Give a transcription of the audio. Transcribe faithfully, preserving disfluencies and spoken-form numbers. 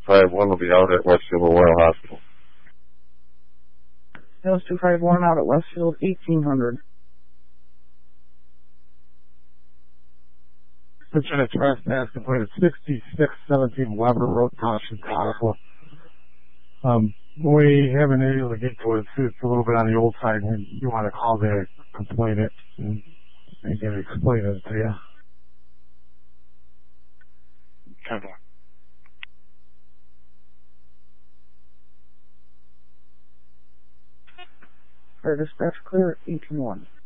five one will be out at Westfield Memorial Hospital. Hills two five one out at Westfield, eighteen hundred. Lieutenant Trespass completed sixty-six seventeen Weber Road, Township, Chicago. Um, we haven't been able to get to it. It's a little bit on the old side. And you want to call there, complain it, and they can explain it to you. Okay. Fire dispatch clear, eighteen one.